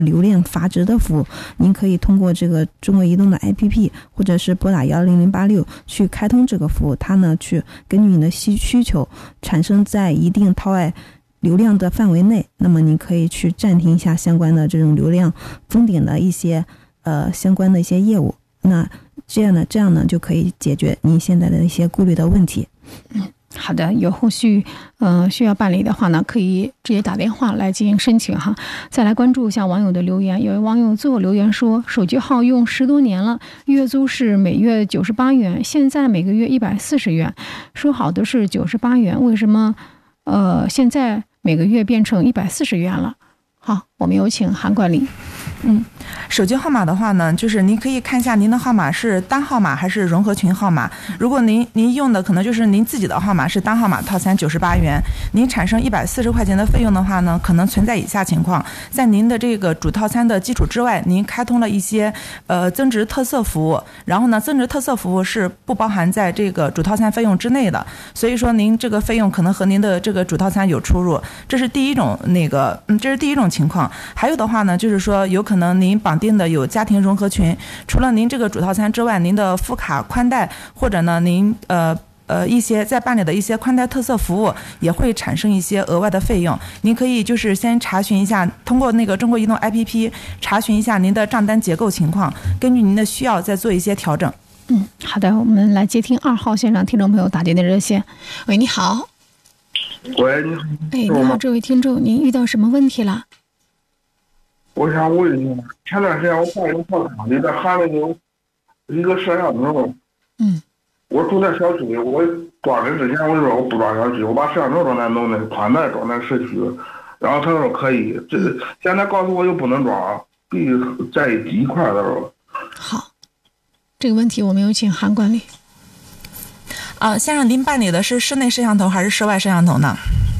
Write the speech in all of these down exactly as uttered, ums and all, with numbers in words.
流量阀值的服务，您可以通过这个中国移动的 A P P 或者是拨打幺零零八六去开通这个服务，它呢去根据你的需需求产生在一定套外流量的范围内，那么您可以去暂停一下相关的这种流量封顶的一些呃相关的一些业务，那这样呢这样呢就可以解决您现在的一些顾虑的问题。 嗯，好的，有后续呃需要办理的话呢，可以直接打电话来进行申请哈。再来关注一下网友的留言，有位网友最后留言说，手机号用十多年了，月租是每月九十八元，现在每个月一百四十元，说好的是九十八元，为什么呃现在每个月变成一百四十元了？好，我们有请韩管理。 嗯，手机号码的话呢，就是您可以看一下您的号码是单号码还是融合群号码。如果您您用的可能就是您自己的号码是单号码套餐九十八元，您产生一百四十块钱的费用的话呢，可能存在以下情况：在您的这个主套餐的基础之外，您开通了一些呃增值特色服务，然后呢，增值特色服务是不包含在这个主套餐费用之内的，所以说您这个费用可能和您的这个主套餐有出入，这是第一种那个嗯，这是第一种情况。还有的话呢，就是说有可能您绑定的有家庭融合群，除了您这个主套餐之外，您的副卡宽带或者呢您呃呃一些在办理的一些宽带特色服务也会产生一些额外的费用。您可以就是先查询一下，通过那个中国移动 A P P 查询一下您的账单结构情况，根据您的需要再做一些调整。 嗯，好的，我们来接听二号线上听众朋友打进的热线。喂，你好。 喂，你好。 哎，你好，这位听众，您遇到什么问题了？ 我想问一下，前段时间我办一个号卡，里边含了有一个摄像头。 嗯。 我住在小区，我装的之前我就说我不装小区，我把摄像头装在弄的宽带装在市区，然后他说可以，这现在告诉我又不能装，必须在一块的时候。 好，这个问题我们有请韩管理。 啊，先生，您办理的是室内摄像头还是室外摄像头呢？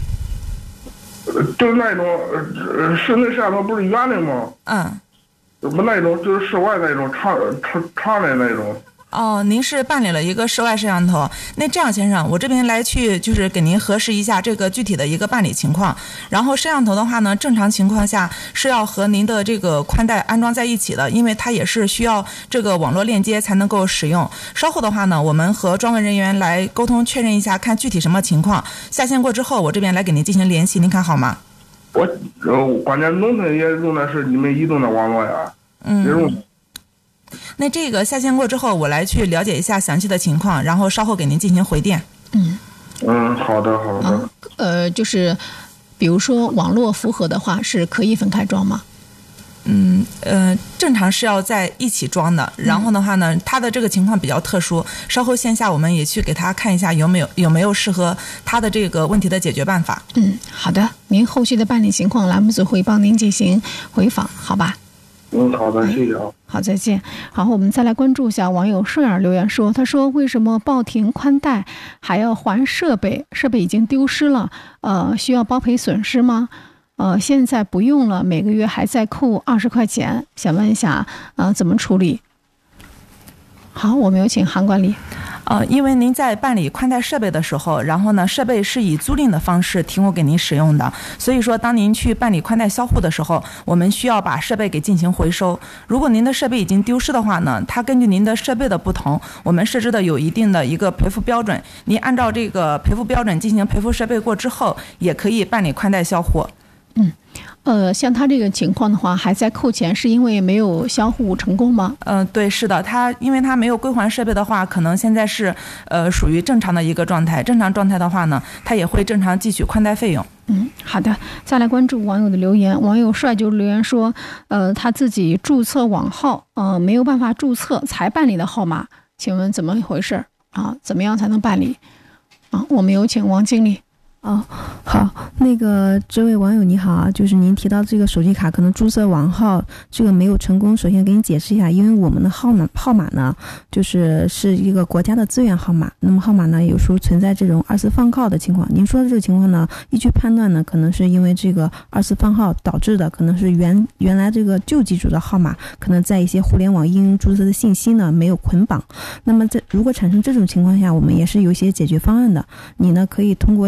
就是那种呃室内摄像头不是圆的吗？ 嗯。 不那种就是室外那种长长长的那种。 哦，您是办理了一个室外摄像头。那这样，先生，我这边来去就是给您核实一下这个具体的一个办理情况。然后摄像头的话呢，正常情况下是要和您的这个宽带安装在一起的，因为它也是需要这个网络链接才能够使用。稍后的话呢，我们和专门人员来沟通确认一下，看具体什么情况。下线过之后，我这边来给您进行联系，您看好吗？ 我呃，关键农村也用的是你们移动的网络呀。嗯。也用。 那这个下线过之后，我来去了解一下详细的情况，然后稍后给您进行回电。 嗯嗯，好的好的、啊。 呃，就是比如说网络符合的话，是可以分开装吗？ 嗯呃，正常是要在一起装的。然后的话呢，他的这个情况比较特殊，稍后线下我们也去给他看一下有没有有没有适合他的这个问题的解决办法。 嗯，好的，您后续的办理情况，栏目组会帮您进行回访，好吧？ 嗯，好的，谢谢啊。 好，再见。好，我们再来关注一下网友顺儿留言说，他说为什么报停宽带还要还设备？设备已经丢失了，呃，需要包赔损失吗？呃，现在不用了，每个月还在扣二十块钱，想问一下，呃，怎么处理？好，我们有请韩管理。 呃，因为您在办理宽带设备的时候，然后呢，设备是以租赁的方式提供给您使用的，所以说当您去办理宽带销户的时候，我们需要把设备给进行回收。如果您的设备已经丢失的话呢，它根据您的设备的不同，我们设置的有一定的一个赔付标准，您按照这个赔付标准进行赔付设备过之后，也可以办理宽带销户。 嗯，呃，像他这个情况的话，还在扣钱，是因为没有销户成功吗？ 嗯、呃，对，是的，他因为他没有归还设备的话，可能现在是呃属于正常的一个状态。正常状态的话呢，他也会正常计取宽带费用。 嗯，好的，再来关注网友的留言。网友帅就留言说，呃，他自己注册网号，呃，没有办法注册才办理的号码，请问怎么一回事啊？怎么样才能办理？啊，我们有请王经理。 哦，好，那个这位网友你好啊，就是您提到这个手机卡可能注册网号这个没有成功，首先给你解释一下，因为我们的号呢号码呢就是是一个国家的资源号码，那么号码呢有时候存在这种二次放号的情况，您说的这个情况呢，依据判断呢，可能是因为这个二次放号导致的，可能是原原来这个旧机主的号码可能在一些互联网应用注册的信息呢没有捆绑，那么在如果产生这种情况下，我们也是有一些解决方案的，你呢可以通过一些这个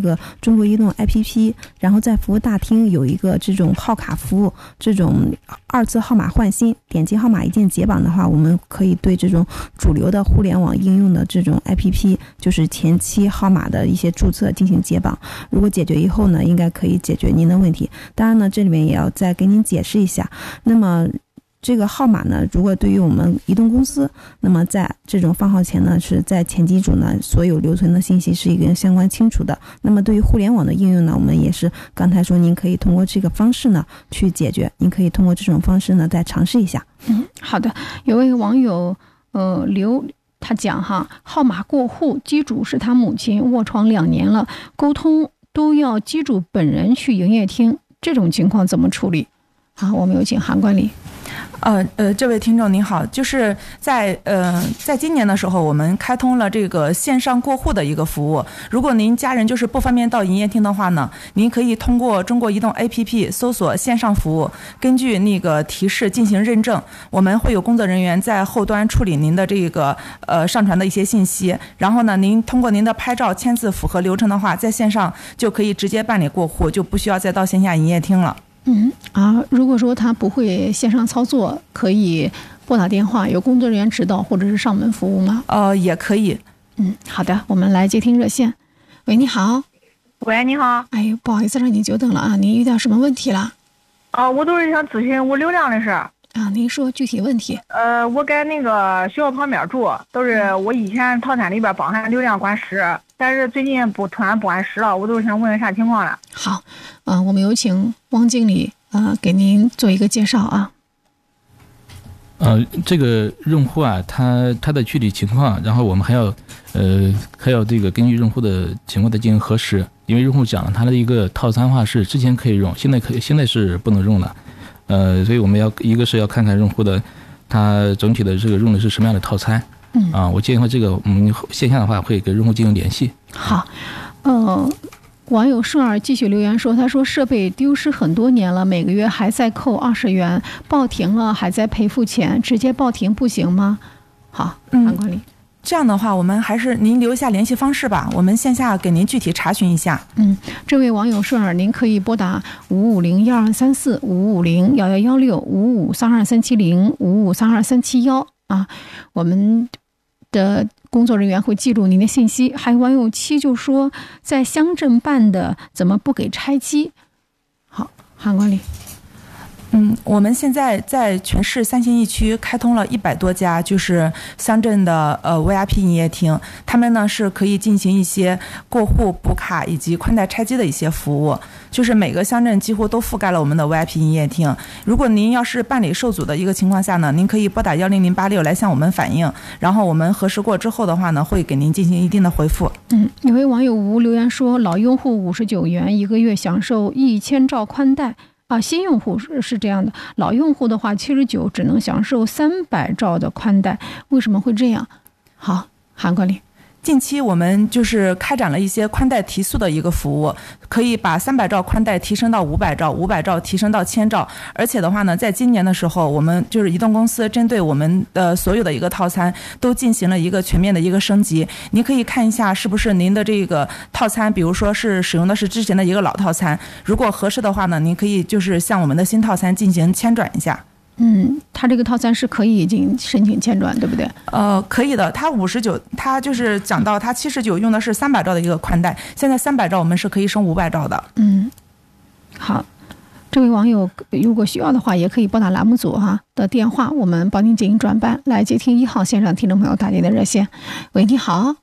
个中国移动 A P P， 然后在服务大厅有一个这种号卡服务，这种二次号码换新，点击号码一键解绑的话，我们可以对这种主流的互联网应用的这种 A P P， 就是前期号码的一些注册进行解绑。如果解决以后呢，应该可以解决您的问题。当然呢，这里面也要再给您解释一下。那么这个号码呢，如果对于我们移动公司，那么在这种放号前呢，是在前机组呢所有留存的信息是一个相关清楚的。那么对于互联网的应用呢，我们也是刚才说您可以通过这个方式呢去解决，您可以通过这种方式呢再尝试一下。 嗯，好的。有位网友呃刘他讲哈，号码过户，机主是他母亲，卧床两年了，沟通都要机主本人去营业厅，这种情况怎么处理？好，我们有请韩管理。 呃呃，这位听众您好，就是在呃，在今年的时候，我们开通了这个线上过户的一个服务。如果您家人就是不方便到营业厅的话呢，您可以通过中国移动 A P P 搜索线上服务，根据那个提示进行认证。我们会有工作人员在后端处理您的这个呃上传的一些信息，然后呢，您通过您的拍照签字符合流程的话，在线上就可以直接办理过户，就不需要再到线下营业厅了。 嗯啊，如果说他不会线上操作，可以拨打电话，有工作人员指导，或者是上门服务吗？ 呃，也可以。 嗯，好的，我们来接听热线。喂，你好。 喂，你好。 哎，不好意思让您久等了啊，您遇到什么问题了？ 哦，我都是想咨询我流量的事儿。 啊，您说具体问题。 呃，我在那个学校旁边住，都是我以前套餐里边包含流量管十，但是最近不突然不按时了，我都是想问问啥情况了。 好，嗯、呃，我们有请汪经理呃给您做一个介绍啊。 呃，这个用户啊，他他的具体情况，然后我们还要呃还要这个根据用户的情况再进行核实，因为用户讲了他的一个套餐化是之前可以用，现在可以现在是不能用了。呃，所以我们要一个是要看看用户的他整体的这个用的是什么样的套餐，嗯啊，我建议的话，这个我们线下的话会跟用户进行联系。 好，呃，网友顺儿继续留言说，他说设备丢失很多年了，每个月还在扣二十元，报停了还在赔付钱，直接报停不行吗？好，韩管理。 这样的话，我们还是您留一下联系方式吧，我们线下给您具体查询一下。 嗯，这位网友顺儿，您可以拨打五五零幺二三四五五零幺幺幺六五五三二三七零五五三二三七幺啊，我们的工作人员会记录您的信息。还有网友七就说，在乡镇办的怎么不给拆机？好，韩管理。 嗯，我们现在在全市三星一区开通了一百多家，就是乡镇的呃 V I P 营业厅，他们呢是可以进行一些过户、补卡以及宽带拆机的一些服务，就是每个乡镇几乎都覆盖了我们的 V I P 营业厅。如果您要是办理受阻的一个情况下呢，您可以拨打幺零零八六来向我们反映，然后我们核实过之后的话呢，会给您进行一定的回复。 嗯，有位网友吴留言说，老用户五十九元一个月享受一千兆宽带。啊，新用户是是这样的，老用户的话七十九只能享受三百兆的宽带，为什么会这样？好，韩管理。 近期我们就是开展了一些宽带提速的一个服务，可以把三百兆宽带提升到五百兆，五百兆提升到千兆。而且的话呢，在今年的时候，我们就是移动公司针对我们的所有的一个套餐都进行了一个全面的一个升级。您可以看一下是不是您的这个套餐，比如说是使用的是之前的一个老套餐，如果合适的话呢，您可以就是向我们的新套餐进行迁转一下。 嗯，他这个套餐是可以进行申请迁转，对不对？ 呃，可以的。他五十九，他就是讲到他七十九用的是三百兆的一个宽带，现在三百兆我们是可以升五百兆的。 嗯，好，这位网友如果需要的话，也可以拨打栏目组哈的电话，我们帮您进行转办。来接听一号线上听众朋友打进的热线。喂，你好。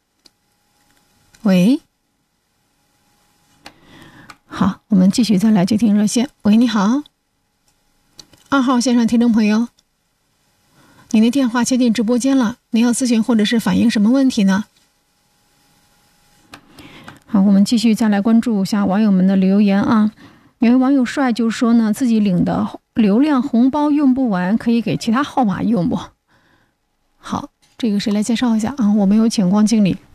喂。好，我们继续再来接听热线。喂，你好。二号线上听众朋友，您的电话接进直播间了，您要咨询或者是反映什么问题呢？好，我们继续再来关注一下网友们的留言啊。有位网友帅就说呢，自己领的流量红包用不完，可以给其他号码用不？好，这个谁来介绍一下啊？我们有请汪经理。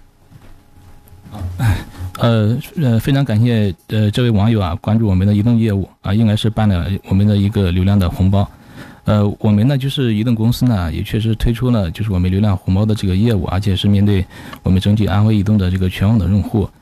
呃呃，非常感谢呃这位网友啊关注我们的移动业务啊，应该是办了我们的一个流量的红包。呃，我们呢就是移动公司呢也确实推出了就是我们流量红包的这个业务，而且是面对我们整体安徽移动的这个全网的用户。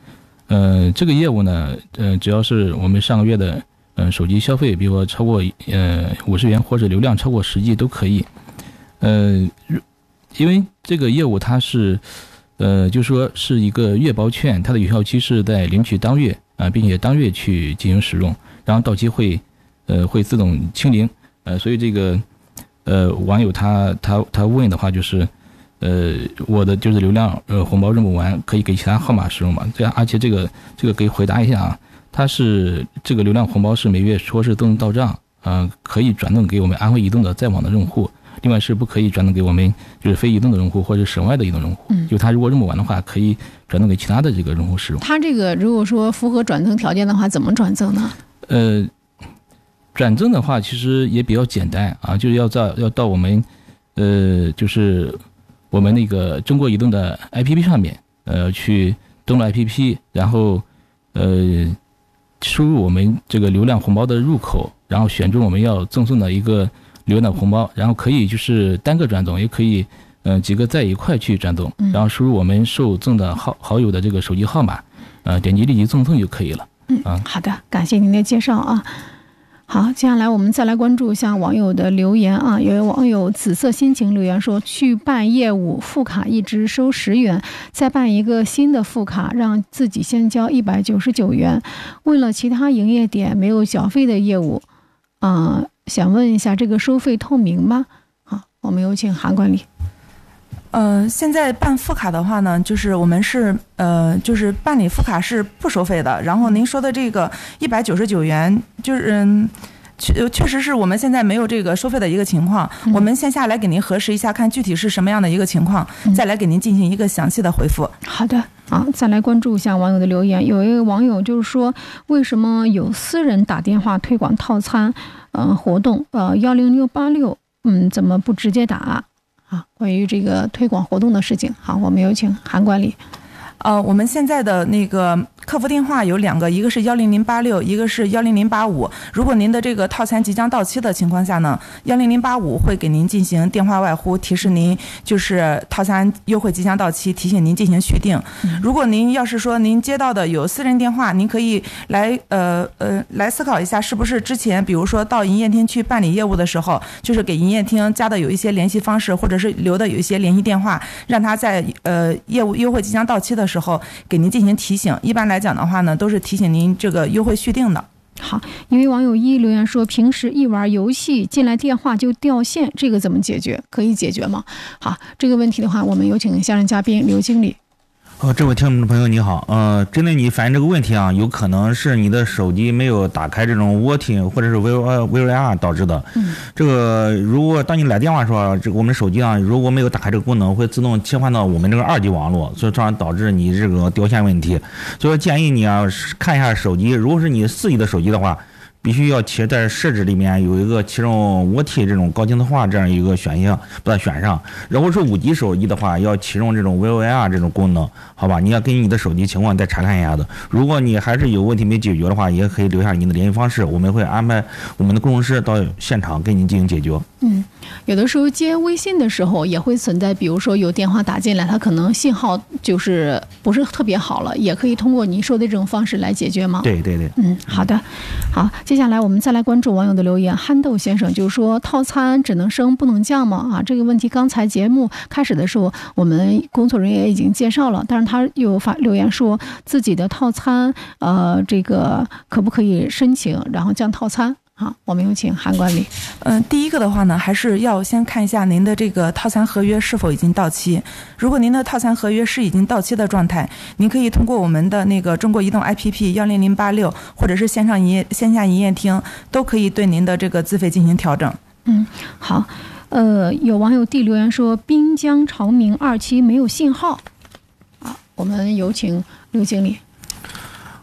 呃，这个业务呢，呃，只要是我们上个月的呃手机消费，比如说超过呃五十元或者流量超过十 G 都可以。呃，因为这个业务它是呃，就说是一个月包券，它的有效期是在领取当月啊、呃，并且当月去进行使用，然后到期会呃会自动清零。呃，所以这个呃网友他他他问的话就是，呃我的就是流量呃红包用不完，可以给其他号码使用吗？这样，而且这个这个可以回答一下啊，它是这个流量红包是每月说是自动到账，呃可以转动给我们安徽移动的在网的用户，另外是不可以转动给我们就是非移动的用户或者省外的移动用户。嗯，就他如果用不完的话，可以转动给其他的这个用户使用。 他这个如果说符合转赠条件的话，怎么转赠呢？ 呃。转赠的话其实也比较简单啊，就是要到要到我们呃就是我们那个中国移动的 A P P 上面呃去登录 A P P， 然后呃输入我们这个流量红包的入口，然后选中我们要赠送的一个流量红包，然后可以就是单个转动，也可以呃几个在一块去转动，然后输入我们受赠的好好友的这个手机号码，呃点击立即赠送就可以了。 嗯，啊，好的，感谢您的介绍啊。好，接下来我们再来关注一下网友的留言啊。有位网友紫色心情留言说，去办业务副卡一直收十元，再办一个新的副卡，让自己先交一百九十九元。问了其他营业点没有缴费的业务，啊、呃，想问一下这个收费透明吗？好，我们有请韩管理。 呃，现在办副卡的话呢，就是我们是呃，就是办理副卡是不收费的。然后您说的这个一百九十九元，就是嗯，确确实是我们现在没有这个收费的一个情况。嗯、我们线下来给您核实一下，看具体是什么样的一个情况，嗯、再来给您进行一个详细的回复。 好的。啊，再来关注一下网友的留言。有一位网友就是说，为什么有私人打电话推广套餐，呃，活动，呃，幺零六八六，嗯，怎么不直接打？啊，关于这个推广活动的事情，好，我们有请韩管理。 呃，我们现在的那个客服电话有两个，一个是幺零零八六，一个是幺零零八五。如果您的这个套餐即将到期的情况下呢，幺零零八五会给您进行电话外呼，提示您就是套餐优惠即将到期，提醒您进行续订。如果您要是说您接到的有私人电话，您可以来呃呃来思考一下，是不是之前比如说到营业厅去办理业务的时候，就是给营业厅加的有一些联系方式，或者是留的有一些联系电话，让他在呃业务优惠即将到期的时候给您进行提醒。一般来讲的话呢，都是提醒您这个优惠续订的。 好，因为网友一留言说，平时一玩游戏进来电话就掉线，这个怎么解决？可以解决吗？好，这个问题的话，我们有请下任嘉宾刘经理。 哦，这位听众朋友你好，呃，针对你反映这个问题啊，有可能是你的手机没有打开这种窝听或者是 V O R 导致的。嗯，这个如果当你来电话的时候，这个我们手机啊如果没有打开这个功能，会自动切换到我们这个二 G 网络，所以这样导致你这个掉线问题。所以建议你啊看一下手机，如果是你四 G 的手机的话，必须要其在设置里面有一个其中 O T 这种高精度化这样一个选项，把它选上。如果是五 G 手机的话，要启用这种 V O R 这种功能，好吧？你要根据你的手机情况再查看一下子。如果你还是有问题没解决的话，也可以留下您的联系方式，我们会安排我们的工程师到现场给您进行解决。 嗯，有的时候接微信的时候也会存在，比如说有电话打进来，它可能信号就是不是特别好了，也可以通过你说的这种方式来解决吗？ 对对对。 嗯，好的。好，接下来我们再来关注网友的留言。憨豆先生就是说，套餐只能升不能降吗？啊，这个问题刚才节目开始的时候，我们工作人员已经介绍了，但是他又发留言说自己的套餐，呃，这个可不可以申请然后降套餐？好，我们有请韩管理。 嗯、呃，第一个的话呢，还是要先看一下您的这个套餐合约是否已经到期。如果您的套餐合约是已经到期的状态，您可以通过我们的那个中国移动 A P P 幺零零八六，或者是线上营业线下营业厅，都可以对您的这个资费进行调整。 嗯，好。呃，有网友 D 留言说，滨江长明二期没有信号。啊，我们有请刘经理。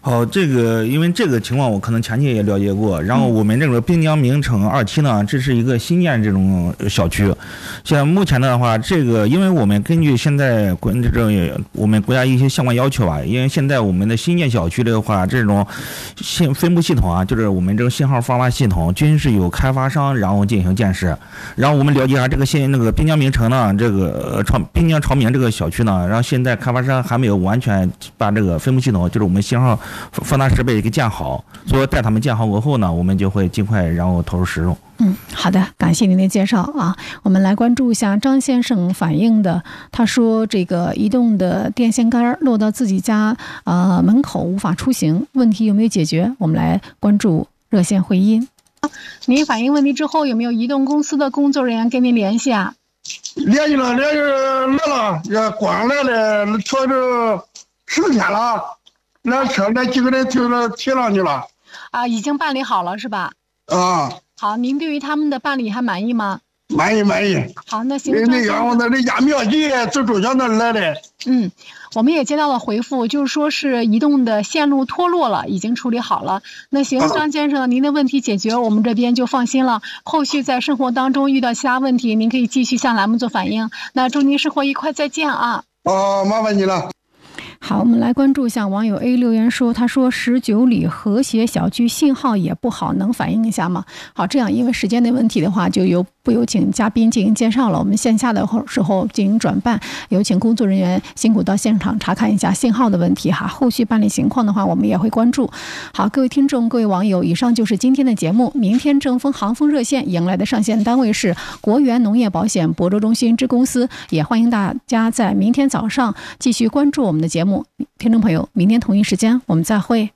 好，这个因为这个情况我可能前期也了解过，然后我们这个滨江名城二期呢，这是一个新建这种小区，像目前的话，这个因为我们根据现在国这个我们国家一些相关要求吧，因为现在我们的新建小区的话，这种信分布系统啊，就是我们这个信号发发系统均是由开发商然后进行建设，然后我们了解一下这个现那个滨江名城呢，这个朝滨江朝明这个小区呢，然后现在开发商还没有完全把这个分布系统，就是我们信号放大设备给建好，所以待他们建好过后呢，我们就会尽快然后投入使用。 嗯，好的，感谢您的介绍啊。我们来关注一下张先生反映的，他说这个移动的电线杆落到自己家呃门口无法出行，问题有没有解决？我们来关注热线回音。您反映问题之后，有没有移动公司的工作人员跟您联系啊？ 联系了，联系来了，也光来了，说是十天了。那车那几个人提了提上去了啊，已经办理好了是吧？ 啊， 好，您对于他们的办理还满意吗？ 满意满意。 好，那行。 那个我那人家庙级自助桥那来的。 嗯，我们也接到了回复，就是说是移动的线路脱落了，已经处理好了。那行，张先生，您的问题解决，我们这边就放心了。后续在生活当中遇到其他问题，您可以继续向栏目做反映。那祝您生活愉快，再见啊！ 哦，麻烦你了。 好，我们来关注一下网友 A 留言说，他说十九里和谐小区信号也不好，能反映一下吗？好，这样因为时间的问题的话，就由不有请嘉宾进行介绍了，我们线下的时候进行转办，有请工作人员辛苦到现场查看一下信号的问题哈，后续办理情况的话，我们也会关注。好，各位听众，各位网友，以上就是今天的节目。明天正风航风热线迎来的上线单位是国元农业保险亳州中心支公司，也欢迎大家在明天早上继续关注我们的节目。听众朋友，明天同一时间我们再会。